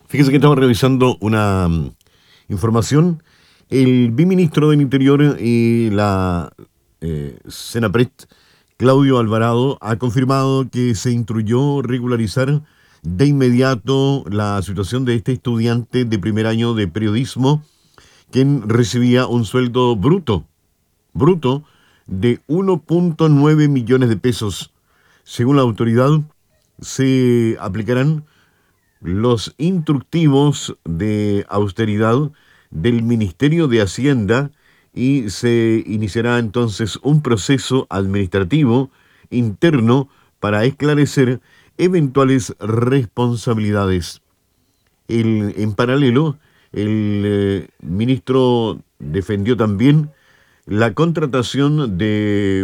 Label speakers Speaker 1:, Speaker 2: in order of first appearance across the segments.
Speaker 1: Fíjese que estamos revisando una información. El viceministro del Interior y la Senapred, Claudio Alvarado, ha confirmado que se instruyó regularizar de inmediato la situación de este estudiante de primer año de periodismo, quien recibía un sueldo bruto de 1.9 millones de pesos. Según la autoridad, se aplicarán los instructivos de austeridad del Ministerio de Hacienda y se iniciará entonces un proceso administrativo interno para esclarecer eventuales responsabilidades. En paralelo, el ministro defendió también la contratación de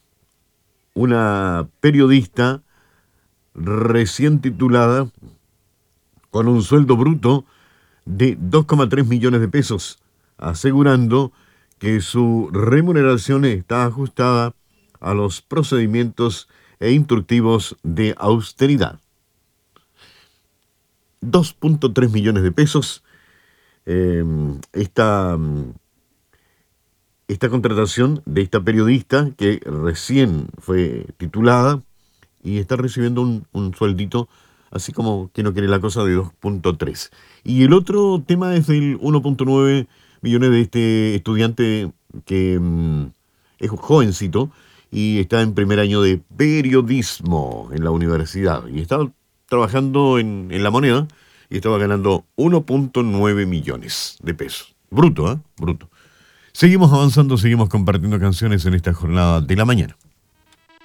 Speaker 1: una periodista recién titulada con un sueldo bruto de 2,3 millones de pesos, asegurando que su remuneración está ajustada a los procedimientos e instructivos de austeridad. 2,3 millones de pesos. eh, esta, esta contratación de esta periodista que recién fue titulada y está recibiendo un sueldito, así como que no quiere la cosa, de 2,3. Y el otro tema es del 1,9 millones de este estudiante que es un jovencito y está en primer año de periodismo en la universidad. Y estaba trabajando en La Moneda y estaba ganando 1,9 millones de pesos. Bruto, ¿eh? Bruto. Seguimos avanzando, seguimos compartiendo canciones en esta jornada de la mañana.